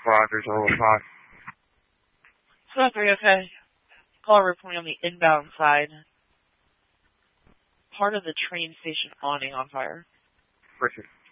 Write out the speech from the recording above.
Roger, total 5. So 3, okay. Caller reporting on the inbound side. Part of the train station awning on fire. Richard.